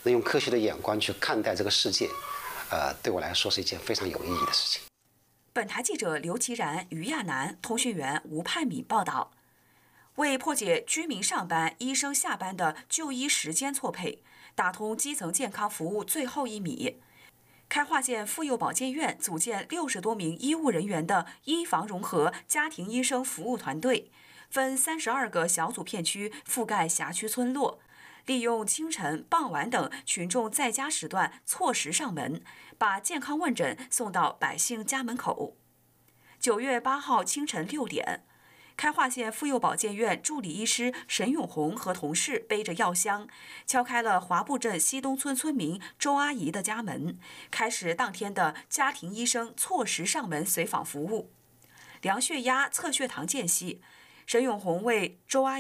能用科学的眼光去看待这个世界，对我来说是一件非常有意义的事情。 本台记者刘其然、于亚楠，通讯员吴盼敏报道。为破解居民上班、医生下班的就医时间错配，打通基层健康服务最后1米，开化县妇幼保健院组建60多名医务人员的医防融合家庭医生服务团队，分32个小组片区覆盖辖区村落，利用清晨、傍晚等群众在家时段错时上门，把健康问诊送到百姓家门口。9月8号清晨6点，开化县妇幼保健院助理医师沈永红和同事背着药箱，敲开了华埠镇西东村村民周阿姨的家门，开始当天的家庭医生错时上门随访服务。量血压、测血糖间隙，沈永红为周阿姨